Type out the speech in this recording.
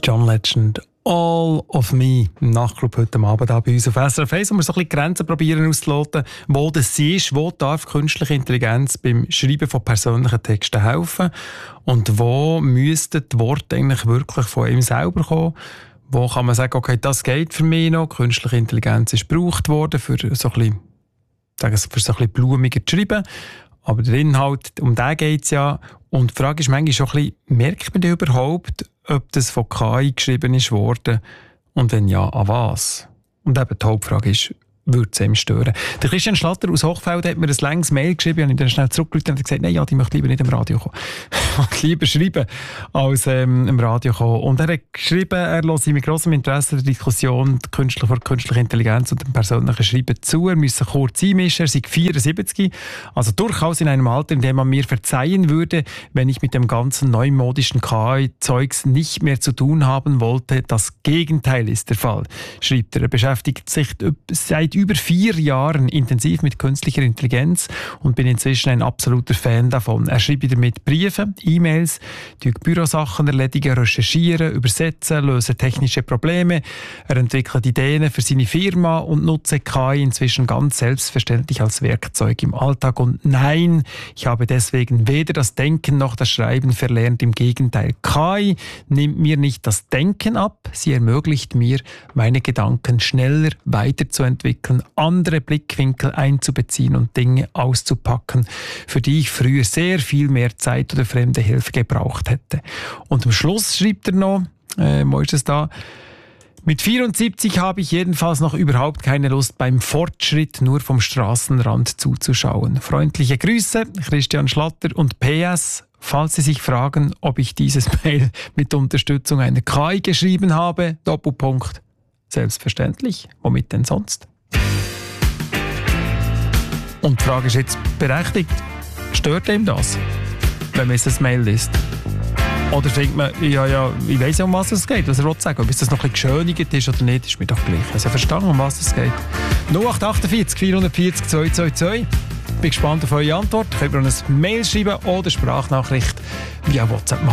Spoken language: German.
John Legend, All of Me, im Nachtclub heute Abend hier bei uns auf SRF 1, wo wir so ein bisschen Grenzen probieren auszuloten, wo das ist, wo darf künstliche Intelligenz beim Schreiben von persönlichen Texten helfen und wo müssten die Worte eigentlich wirklich von ihm selber kommen. Wo kann man sagen, okay, das geht für mich noch, künstliche Intelligenz ist gebraucht worden, für so ein bisschen blumiger zu schreiben. Aber der Inhalt, um den geht es ja. Und die Frage ist manchmal schon ein bisschen, merkt man denn überhaupt, ob das von KI geschrieben ist worden? Und wenn ja, an was? Und eben die Hauptfrage ist, würde es ihm stören? Der Christian Schlatter aus Hochfeld hat mir ein langes Mail geschrieben und ich dann schnell zurückgerufen und gesagt, nein, ja, die möchte lieber nicht im Radio kommen. Ich lieber schreiben, als im Radio kommen. Und er hat geschrieben, er hört mit grossem Interesse der Diskussion von künstlicher Intelligenz und dem persönlichen Schreiben zu. Er müsse kurz einmischen, er sei 74, also durchaus in einem Alter, in dem man mir verzeihen würde, wenn ich mit dem ganzen neumodischen KI-Zeugs nicht mehr zu tun haben wollte. Das Gegenteil ist der Fall, schreibt er. Er beschäftigt sich seit über 4 Jahren intensiv mit künstlicher Intelligenz und bin inzwischen ein absoluter Fan davon. Er schreibt damit Briefe, E-Mails, Bürosachen erledigen, recherchieren, übersetzen, lösen technische Probleme. Er entwickelt Ideen für seine Firma und nutzt KI inzwischen ganz selbstverständlich als Werkzeug im Alltag. Und nein, ich habe deswegen weder das Denken noch das Schreiben verlernt. Im Gegenteil, KI nimmt mir nicht das Denken ab, sie ermöglicht mir, meine Gedanken schneller weiterzuentwickeln, andere Blickwinkel einzubeziehen und Dinge auszupacken, für die ich früher sehr viel mehr Zeit oder fremde Hilfe gebraucht hätte. Und am Schluss schreibt er noch, wo ist es da? Mit 74 habe ich jedenfalls noch überhaupt keine Lust, beim Fortschritt nur vom Straßenrand zuzuschauen. Freundliche Grüße, Christian Schlatter und PS, falls Sie sich fragen, ob ich dieses Mail mit Unterstützung einer KI geschrieben habe, Doppelpunkt. Selbstverständlich, womit denn sonst? Und die Frage ist jetzt berechtigt, stört ihm das, wenn man jetzt das Mail liest? Oder denkt man, ja, ich weiss ja, um was es geht, was er will sagen. Ob es das noch ein bisschen geschönigt ist oder nicht, ist mir doch gleich. Also verstanden, um was es geht. 0848 440 222. Bin gespannt auf eure Antwort. Könnt ihr uns ein Mail schreiben oder Sprachnachricht via WhatsApp machen.